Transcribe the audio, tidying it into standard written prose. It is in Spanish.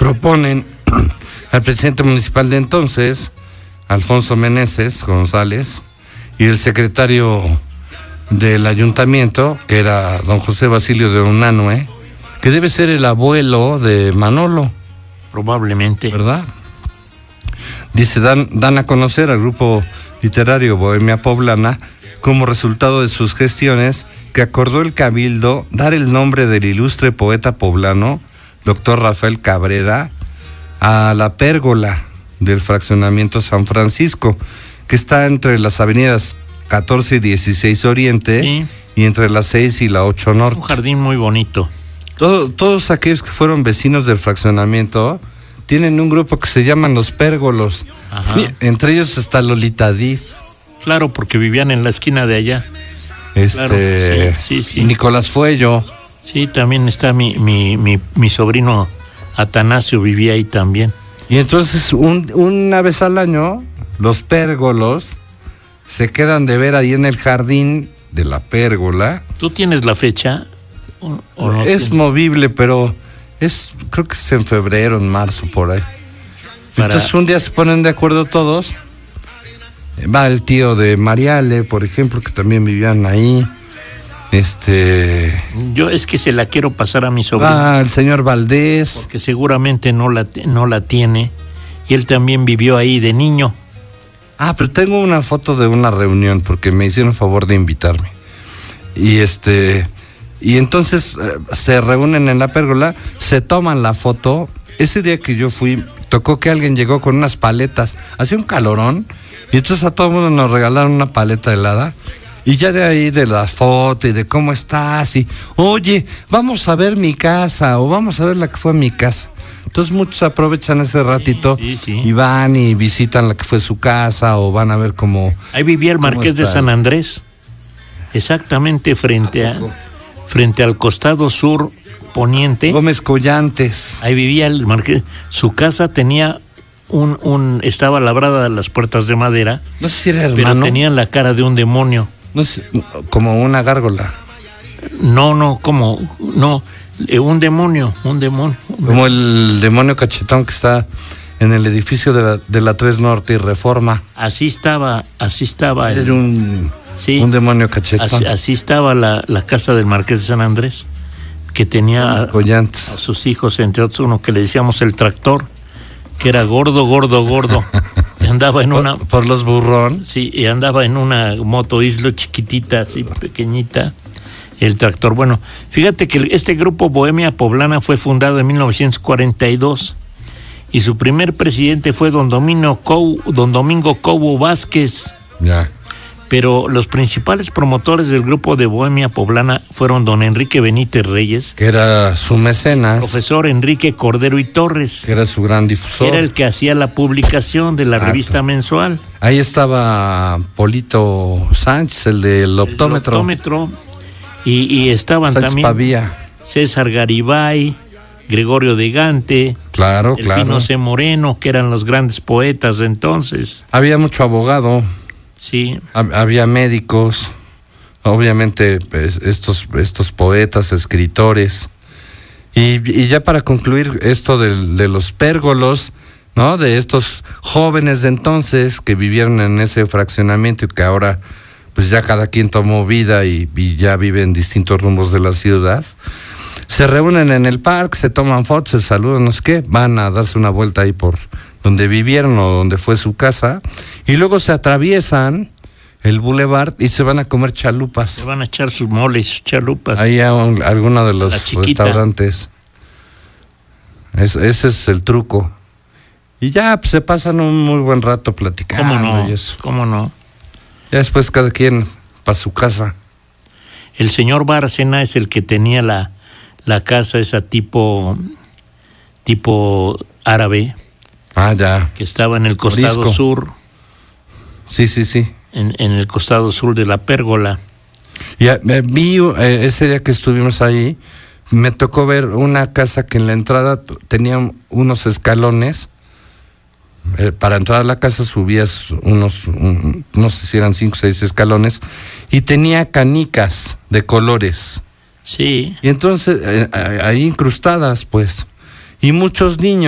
proponen al presidente municipal de entonces, Alfonso Meneses González, y el secretario del ayuntamiento, que era don José Basilio de Unanue, que debe ser el abuelo de Manolo. Probablemente. ¿Verdad? Dice, dan a conocer al grupo literario Bohemia Poblana como resultado de sus gestiones que acordó el Cabildo dar el nombre del ilustre poeta poblano, doctor Rafael Cabrera, a la pérgola del fraccionamiento San Francisco, que está entre las avenidas 14 y 16 Oriente, sí, y entre las 6 y la 8 Norte. Un jardín muy bonito. Todos aquellos que fueron vecinos del fraccionamiento tienen un grupo que se llaman los pérgolos. Ajá. Entre ellos está Lolita Div. Claro, porque vivían en la esquina de allá. Claro, sí. Nicolás Fuello. Sí, también está mi sobrino Atanasio, vivía ahí también. Y entonces una vez al año los pérgolos se quedan de ver ahí en el jardín de la pérgola. ¿Tú tienes la fecha? ¿O no es movible, pero creo que es en febrero, en marzo, por ahí. Entonces un día se ponen de acuerdo todos. Va el tío de Mariale, por ejemplo, que también vivían ahí. Yo es que se la quiero pasar a mi sobrino. Va el señor Valdés. Porque seguramente no la tiene. Y él también vivió ahí de niño. Pero tengo una foto de una reunión, porque me hicieron favor de invitarme. Y entonces se reúnen en la pérgola, se toman la foto. Ese día que yo fui, tocó que alguien llegó con unas paletas. Hacía un calorón. Y entonces a todo el mundo nos regalaron una paleta helada. Y ya de ahí de la foto y de cómo estás. Y, oye, vamos a ver mi casa. O vamos a ver la que fue mi casa. Entonces muchos aprovechan ese ratito, sí. Y van y visitan la que fue su casa. O van a ver cómo... Ahí vivía el Marqués de San Andrés. Exactamente frente al costado sur poniente. Gómez Collantes. Ahí vivía el Marqués. Su casa tenía... estaba labrada de las puertas de madera. No sé si era hermano. Pero tenían la cara de un demonio. No sé, como una gárgola. No, un demonio. Como el demonio cachetón que está en el edificio de la 3 Norte y Reforma. Así estaba. Era un demonio cachetón. Así estaba la casa del Marqués de San Andrés, que tenía a sus hijos, entre otros, uno que le decíamos el tractor, que era gordo. Y andaba en por los burrón. Sí, y andaba en una moto Islo chiquitita, así pequeñita, el tractor. Bueno, fíjate que este grupo Bohemia Poblana fue fundado en 1942 y su primer presidente fue don Domingo Cobo Vázquez. Ya. Pero los principales promotores del grupo de Bohemia Poblana fueron don Enrique Benítez Reyes, que era su mecenas, profesor Enrique Cordero y Torres, que era su gran difusor, era el que hacía la publicación de la revista mensual. Ahí estaba Polito Sánchez, el del optómetro. Y estaban Sánchez también Pavía, César Garibay, Gregorio de Gante, Delfino C. Moreno, que eran los grandes poetas de entonces. Había mucho abogado. Sí. Había médicos, obviamente estos poetas, escritores. Y ya para concluir esto de los pérgolos, ¿no? De estos jóvenes de entonces que vivieron en ese fraccionamiento y que ahora pues ya cada quien tomó vida y ya vive en distintos rumbos de la ciudad. Se reúnen en el parque, se toman fotos, se saludan, no sé qué, van a darse una vuelta ahí por donde vivieron o donde fue su casa, y luego se atraviesan el boulevard y se van a comer chalupas. Se van a echar sus moles, sus chalupas. Ahí a alguno de los restaurantes. Ese es el truco. Y ya pues, se pasan un muy buen rato platicando. ¿Cómo no? Y eso. ¿Cómo no? Ya después cada quien para su casa. El señor Bárcena es el que tenía la casa esa tipo árabe. Ya. Que estaba en el costado sur. Sí. En el costado sur de la pérgola. Y vi ese día que estuvimos ahí, me tocó ver una casa que en la entrada tenía unos escalones. Para entrar a la casa subías no sé si eran 5 o 6 escalones, y tenía canicas de colores. Sí. Y entonces ahí incrustadas, pues, y muchos niños